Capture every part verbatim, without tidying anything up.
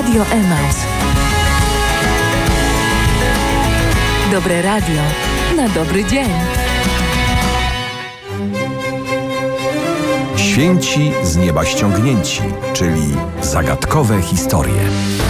Radio Emaus. Dobre radio na dobry dzień. Święci z nieba ściągnięci, czyli zagadkowe historie.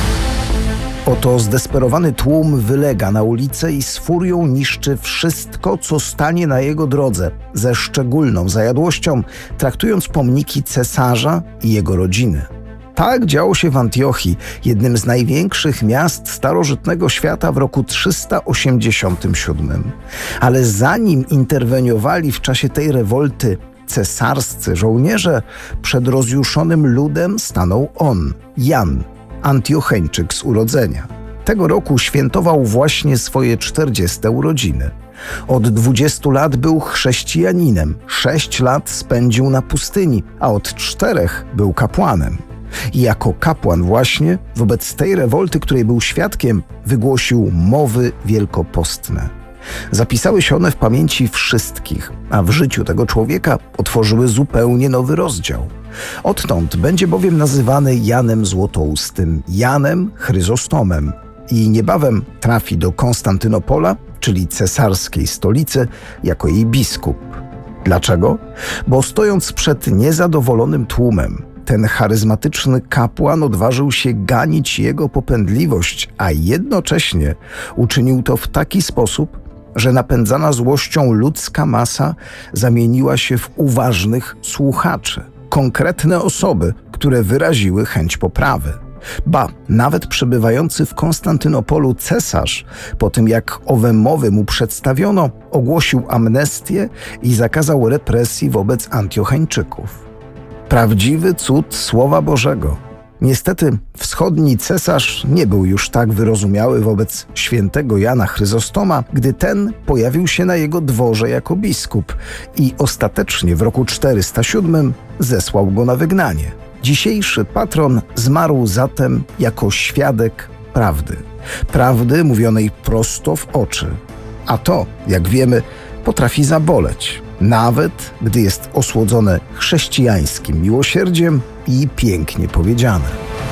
Oto zdesperowany tłum wylega na ulicę i z furią niszczy wszystko, co stanie na jego drodze, ze szczególną zajadłością traktując pomniki cesarza i jego rodziny. Tak działo się w Antiochii, jednym z największych miast starożytnego świata w roku trzysta osiemdziesiątym siódmym. Ale zanim interweniowali w czasie tej rewolty cesarscy żołnierze, przed rozjuszonym ludem stanął on, Jan, Antiocheńczyk z urodzenia. Tego roku świętował właśnie swoje czterdzieste urodziny. Od dwudziestu lat był chrześcijaninem, sześć lat spędził na pustyni, a od czterech był kapłanem. I jako kapłan właśnie wobec tej rewolty, której był świadkiem, wygłosił mowy wielkopostne. Zapisały się one w pamięci wszystkich, a w życiu tego człowieka otworzyły zupełnie nowy rozdział. Odtąd będzie bowiem nazywany Janem Złotoustym, Janem Chryzostomem i niebawem trafi do Konstantynopola, czyli cesarskiej stolicy, jako jej biskup. Dlaczego? Bo stojąc przed niezadowolonym tłumem, ten charyzmatyczny kapłan odważył się ganić jego popędliwość, a jednocześnie uczynił to w taki sposób, że napędzana złością ludzka masa zamieniła się w uważnych słuchaczy, konkretne osoby, które wyraziły chęć poprawy. Ba, nawet przebywający w Konstantynopolu cesarz, po tym jak owe mowy mu przedstawiono, ogłosił amnestię i zakazał represji wobec Antiocheńczyków. Prawdziwy cud Słowa Bożego. Niestety wschodni cesarz nie był już tak wyrozumiały wobec świętego Jana Chryzostoma, gdy ten pojawił się na jego dworze jako biskup i ostatecznie w roku czterystym siódmym zesłał go na wygnanie. Dzisiejszy patron zmarł zatem jako świadek prawdy. Prawdy mówionej prosto w oczy. A to, jak wiemy, potrafi zaboleć, nawet gdy jest osłodzone chrześcijańskim miłosierdziem i pięknie powiedziane.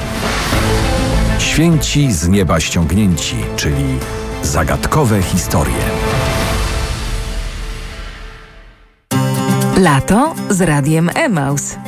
Święci z nieba ściągnięci, czyli zagadkowe historie. Lato z Radiem Emaus.